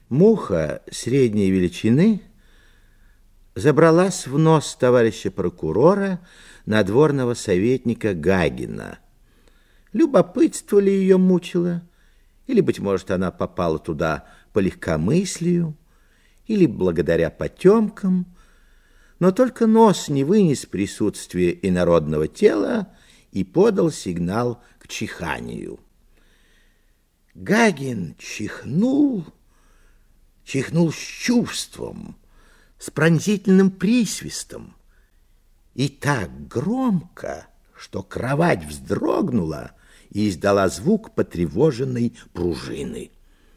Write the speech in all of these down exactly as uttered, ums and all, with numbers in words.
Муха средней величины забралась в нос товарища прокурора, надворного советника Гагина. Любопытство ли ее мучило, или, быть может, она попала туда по легкомыслию, или благодаря потемкам, но только нос не вынес присутствия инородного тела и подал сигнал к чиханию. Гагин чихнул, чихнул с чувством, с пронзительным присвистом, и так громко, что кровать вздрогнула и издала звук потревоженной пружины.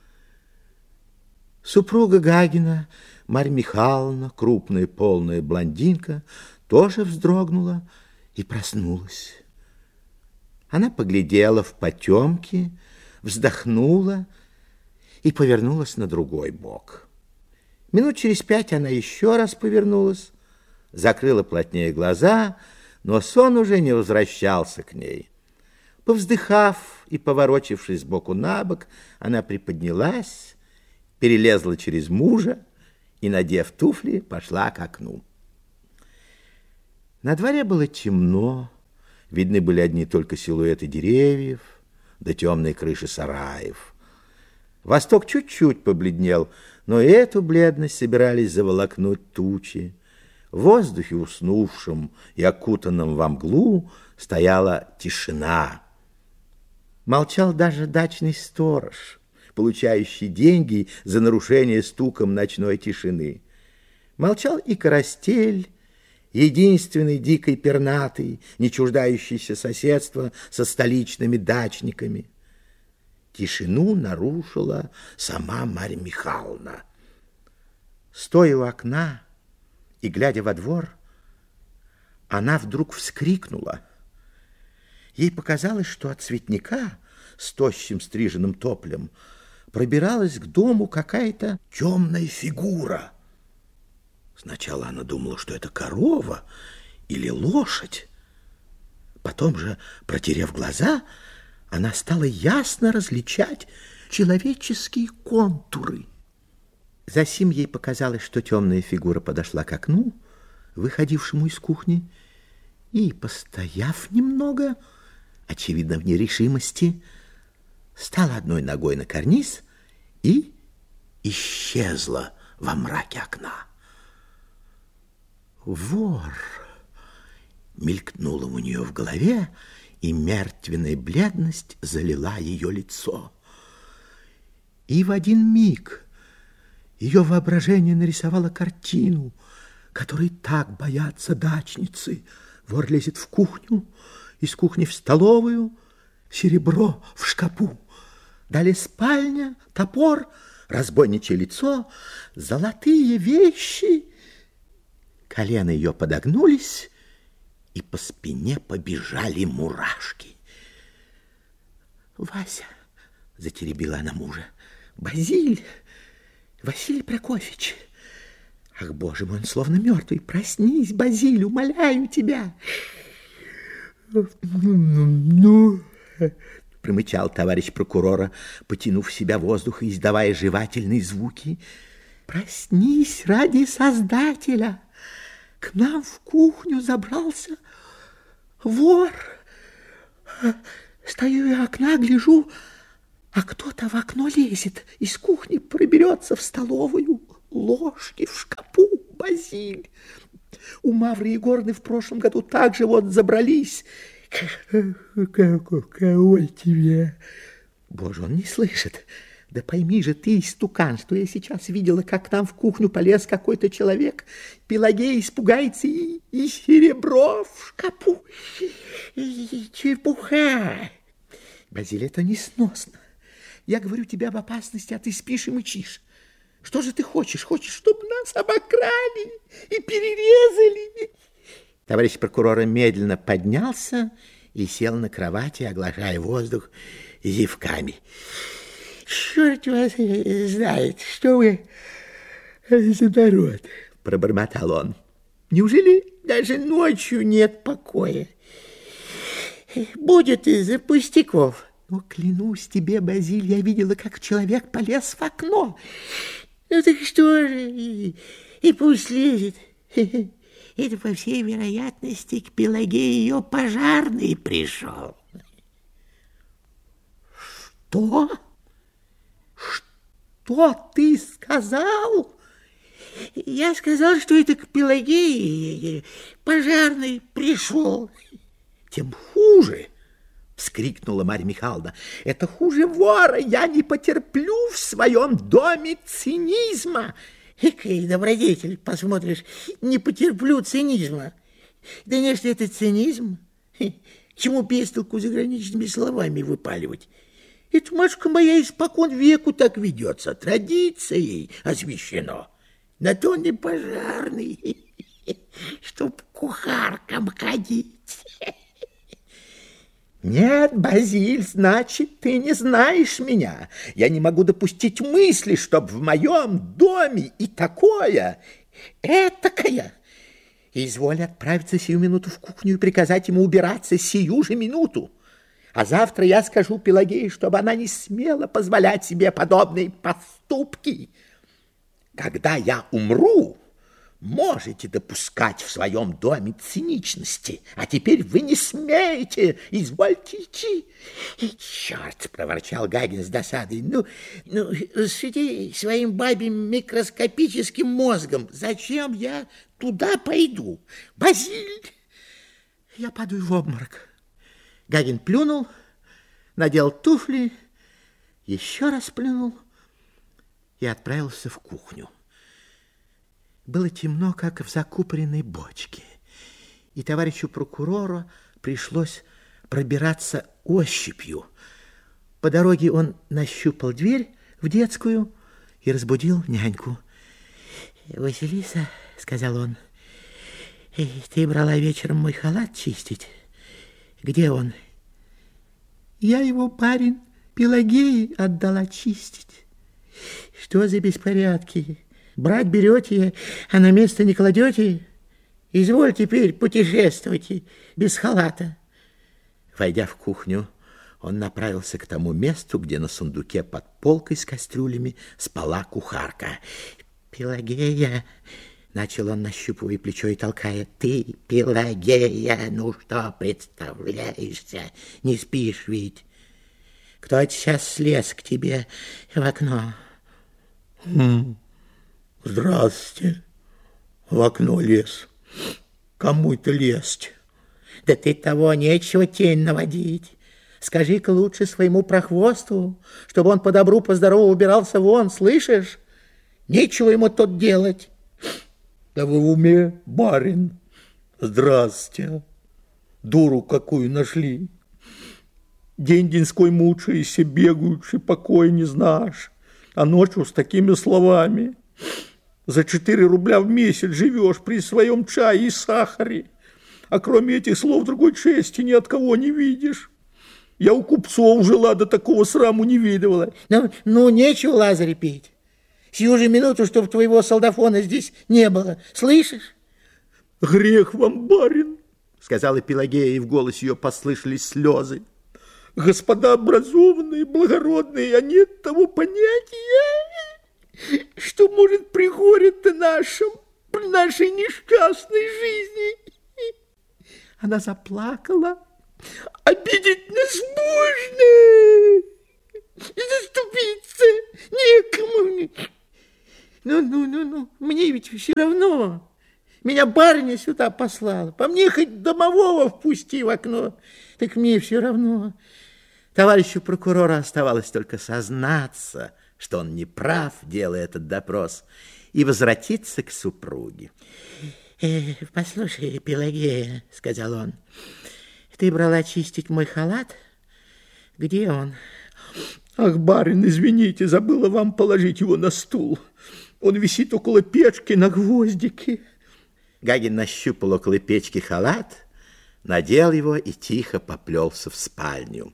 Супруга Гагина, Марья Михайловна, крупная полная блондинка, тоже вздрогнула и проснулась. Она поглядела в потемки, вздохнула и повернулась на другой бок. Минут через пять она еще раз повернулась, закрыла плотнее глаза, но сон уже не возвращался к ней. Повздыхав и поворочившись сбоку на бок, она приподнялась, перелезла через мужа и, надев туфли, пошла к окну. На дворе было темно, видны были одни только силуэты деревьев да темные крыши сараев. Восток чуть-чуть побледнел, но и эту бледность собирались заволокнуть тучи. В воздухе, уснувшем и окутанном во мглу, стояла тишина. Молчал даже дачный сторож, получающий деньги за нарушение стуком ночной тишины. Молчал и карастель, единственный дикой пернатый, не чуждающийся соседства со столичными дачниками. Тишину нарушила сама Марья Михайловна. Стоя у окна и глядя во двор, она вдруг вскрикнула. Ей показалось, что от цветника с тощим стриженным топлем пробиралась к дому какая-то темная фигура. Сначала она думала, что это корова или лошадь. Потом же, протерев глаза, она стала ясно различать человеческие контуры. Засим ей показалось, что темная фигура подошла к окну, выходившему из кухни, и, постояв немного, очевидно, в нерешимости, стала одной ногой на карниз и исчезла во мраке окна. «Вор!» мелькнуло у нее в голове, и мертвенная бледность залила ее лицо. И в один миг ее воображение нарисовало картину, которой так боятся дачницы. Вор лезет в кухню, из кухни в столовую, серебро в шкапу. Далее спальня, топор, разбойничье лицо, золотые вещи. Колена ее подогнулись, и по спине побежали мурашки. «Вася!» — затеребила она мужа. «Базиль! Василий Прокофьевич! Ах, боже мой, он словно мертвый! Проснись, Базиль, умоляю тебя!» «Ну...» — промычал товарищ прокурора, потянув в себя воздух и издавая жевательные звуки. «Проснись ради Создателя! К нам в кухню забрался вор. Стою у окна, гляжу, а кто-то в окно лезет, из кухни проберется в столовую. Ложки в шкапу, Базиль. У Мавры Егоровны в прошлом году также вот забрались. Кого тебе? Боже, он не слышит. Да пойми же ты, истукан, что я сейчас видела, как к нам в кухню полез какой-то человек. Пелагея испугается, и, и серебро в шкапу. И чепуха. Базиль, это несносно. Я говорю тебе об опасности, а ты спишь и мычишь. Что же ты хочешь? Хочешь, чтобы нас обокрали и перерезали? Товарищ прокурора медленно поднялся и сел на кровати, оглашая воздух зевками. «Черт вас знает, что вы за народ!» — пробормотал он. «Неужели даже ночью нет покоя? Будет из-за пустяков. Но клянусь тебе, Базиль, я видела, как человек полез в окно. Ну так что же, и, и пусть лезет. Это, по всей вероятности, к Пелагее ее пожарный пришел. Что? Что ты сказал? Я сказал, что это к Пелагее пожарный пришел. Тем хуже, вскрикнула Марья Михайловна. Это хуже вора. Я не потерплю в своем доме цинизма. Экой добродетель, посмотришь, не потерплю цинизма. Да не, что это цинизм. К чему пестолку заграничными словами выпаливать? Это, матушка моя, испокон веку так ведется, традицией освящено. На то не пожарный, чтоб кухаркам ходить. Нет, Базиль, значит, ты не знаешь меня. Я не могу допустить мысли, чтоб в моем доме и такое, этакое. Изволь отправиться сию минуту в кухню и приказать ему убираться сию же минуту. А завтра я скажу Пелагее, чтобы она не смела позволять себе подобные поступки. Когда я умру, можете допускать в своем доме циничности, а теперь вы не смеете, извольте идти. Черт, проворчал Гагин с досадой, ну, ну, суди своим бабьим микроскопическим мозгом, зачем я туда пойду? Базиль! Я падаю в обморок. Гагин плюнул, надел туфли, еще раз плюнул и отправился в кухню. Было темно, как в закупоренной бочке, и товарищу прокурору пришлось пробираться ощупью. По дороге он нащупал дверь в детскую и разбудил няньку. «Василиса, — сказал он, — ты брала вечером мой халат чистить. Где он?» «Я его, парень, Пелагее отдала чистить». «Что за беспорядки? Брать берете, а на место не кладете? Изволь теперь путешествовать без халата». Войдя в кухню, он направился к тому месту, где на сундуке под полкой с кастрюлями спала кухарка. «Пелагея!» — начал он, нащупывая плечо и толкая. «Ты, Пелагея, ну что представляешься? Не спишь ведь? Кто сейчас слез к тебе в окно?» Хм. Здравствуйте. В окно лез. Кому это лезть? Да ты того нечего тень наводить. Скажи-ка лучше своему прохвосту, чтобы он по добру, по здорову убирался вон, слышишь? Нечего ему тут делать. Да вы в уме, барин? Здрасте. Дуру какую нашли. День-деньской мучаешься, бегающий, покоя не знаешь. А ночью с такими словами. За четыре рубля в месяц живешь при своем чае и сахаре. А кроме этих слов другой чести ни от кого не видишь. Я у купцов жила, до такого сраму не видывала. Ну, ну нечего, Лазарь, пить. Сию же минуту, чтобы твоего солдафона здесь не было. Слышишь? Грех вам, барин, сказала Пелагея, и в голосе ее послышались слезы. Господа образованные, благородные, а нет того понятия, что может при горе-то нашем, при нашей несчастной жизни. Она заплакала. Обидеть нас можно, заступиться некому. Ну, ну, ну, ну, мне ведь все равно. Меня барыня сюда послала. По мне хоть домового впусти в окно. Так мне все равно. Товарищу прокурору оставалось только сознаться, что он не прав, делая этот допрос, и возвратиться к супруге. Э, «Послушай, Пелагея, — сказал он, — ты брала чистить мой халат? Где он?» «Ах, барин, извините, забыла вам положить его на стул. Он висит около печки на гвоздике». Гагин нащупал около печки халат, надел его и тихо поплелся в спальню.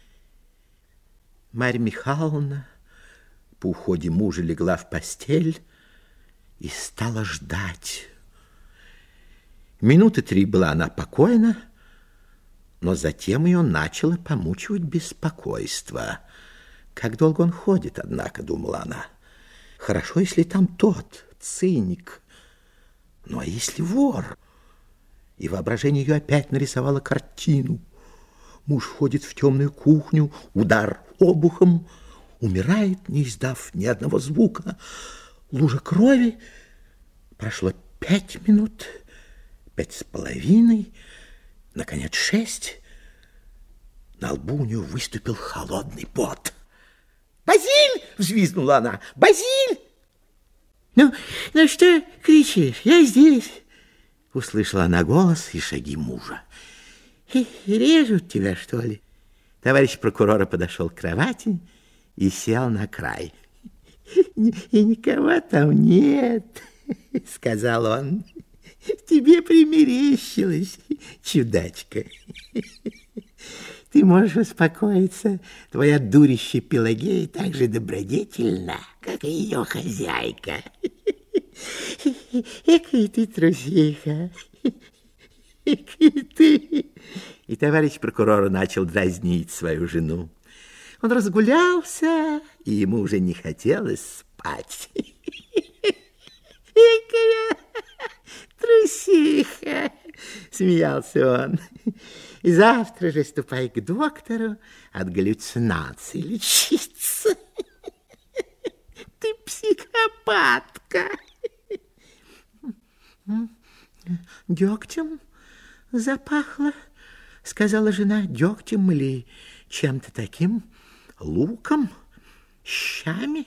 Марья Михайловна по уходе мужа легла в постель и стала ждать. Минуты три была она покойна, Но затем ее начало помучивать беспокойство. Как долго он ходит, однако, думала она. Хорошо, если там тот, циник. Ну, а если вор? И воображение ее опять нарисовало картину. Муж входит в темную кухню, удар обухом, умирает, не издав ни одного звука. Лужа крови. Прошло пять минут, пять с половиной, наконец шесть. На лбу у нее выступил холодный пот. «Базиль!» — взвизгнула она. «Базиль!» «Ну, ну что кричишь? Я здесь!» Услышала она голос и шаги мужа. «Режут тебя, что ли?» Товарищ прокурора подошел к кровати и сел на край. «И никого там нет», — сказал он. «Тебе примерещилось, чудачка. Ты можешь успокоиться. Твоя дурища Пелагея так же добродетельна, как и ее хозяйка. Экая ты трусиха, экая ты». И товарищ прокурор начал дразнить свою жену. Он разгулялся, и ему уже не хотелось спать. «Экая трусиха!» — смеялся он. «И завтра же ступай к доктору от галлюцинаций лечиться. Ты психопатка!» «Дегтем запахло», — сказала жена. «Дегтем или чем-то таким, луком, щами?»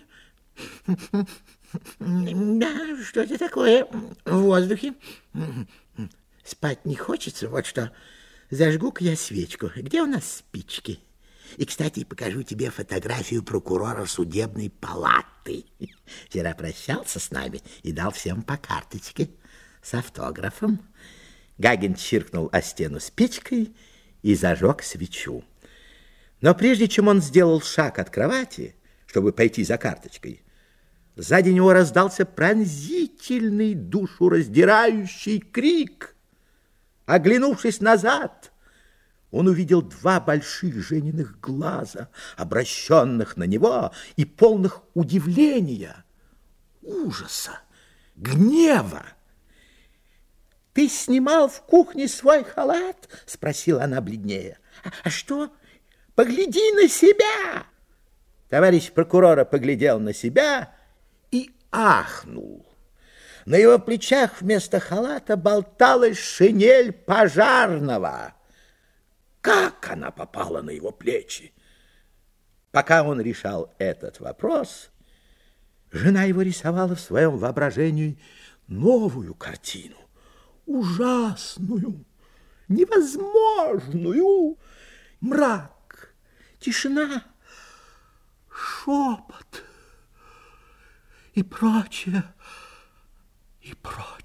«Да, что-то такое в воздухе. Спать не хочется, вот что. Зажгу-ка я свечку. Где у нас спички? И, кстати, покажу тебе фотографию прокурора судебной палаты. Вчера прощался с нами и дал всем по карточке с автографом». Гагин чиркнул о стену спичкой и зажег свечу. Но прежде чем он сделал шаг от кровати, чтобы пойти за карточкой, сзади него раздался пронзительный, душераздирающий крик. Оглянувшись назад, он увидел два больших жениных глаза, обращенных на него и полных удивления, ужаса, гнева. «Ты снимал в кухне свой халат?» — спросила она бледнее. «А, а что? Погляди на себя!» Товарищ прокурора поглядел на себя и ахнул. На его плечах вместо халата болталась шинель пожарного. Как она попала на его плечи? Пока он решал этот вопрос, жена его рисовала в своем воображении новую картину, ужасную, невозможную. Мрак, тишина, шепот и прочее, и прочее.